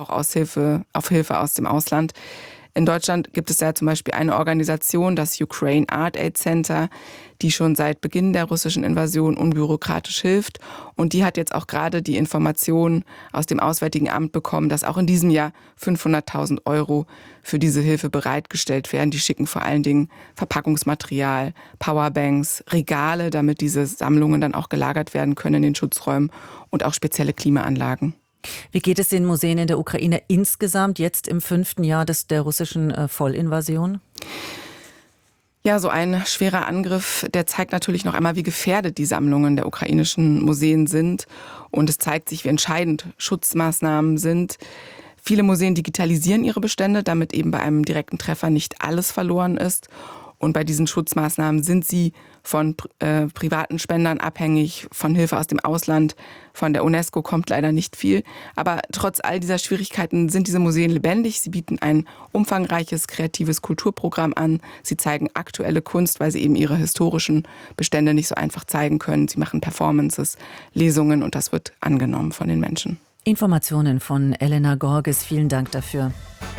auf Hilfe aus dem Ausland. In Deutschland gibt es ja zum Beispiel eine Organisation, das Ukraine Art Aid Center, die schon seit Beginn der russischen Invasion unbürokratisch hilft. Und die hat jetzt auch gerade die Information aus dem Auswärtigen Amt bekommen, dass auch in diesem Jahr 500.000 Euro für diese Hilfe bereitgestellt werden. Die schicken vor allen Dingen Verpackungsmaterial, Powerbanks, Regale, damit diese Sammlungen dann auch gelagert werden können in den Schutzräumen und auch spezielle Klimaanlagen. Wie geht es den Museen in der Ukraine insgesamt jetzt im 5. Jahr der russischen Vollinvasion? Ja, so ein schwerer Angriff, der zeigt natürlich noch einmal, wie gefährdet die Sammlungen der ukrainischen Museen sind. Und es zeigt sich, wie entscheidend Schutzmaßnahmen sind. Viele Museen digitalisieren ihre Bestände, damit eben bei einem direkten Treffer nicht alles verloren ist. Und bei diesen Schutzmaßnahmen sind sie von privaten Spendern abhängig, von Hilfe aus dem Ausland. Von der UNESCO kommt leider nicht viel. Aber trotz all dieser Schwierigkeiten sind diese Museen lebendig. Sie bieten ein umfangreiches, kreatives Kulturprogramm an. Sie zeigen aktuelle Kunst, weil sie eben ihre historischen Bestände nicht so einfach zeigen können. Sie machen Performances, Lesungen und das wird angenommen von den Menschen. Informationen von Elena Gorges. Vielen Dank dafür.